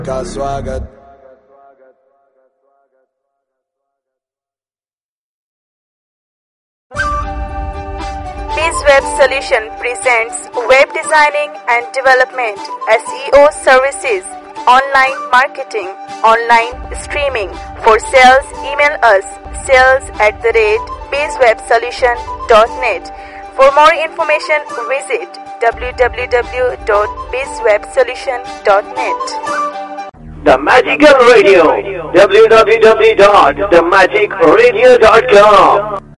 का स्वागत। BizWeb Solution presents web designing and development, SEO services, online marketing, online streaming. For sales, email us sales@bizwebsolution.net. For more information, visit www.bizwebsolution.net. The Magical Radio, www.themagicradio.com.